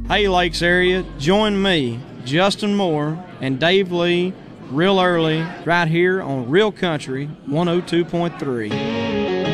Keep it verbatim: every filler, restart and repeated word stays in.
Hey, Lakes area, join me, Justin Moore, and Dave Lee real early right here on Real Country one oh two point three.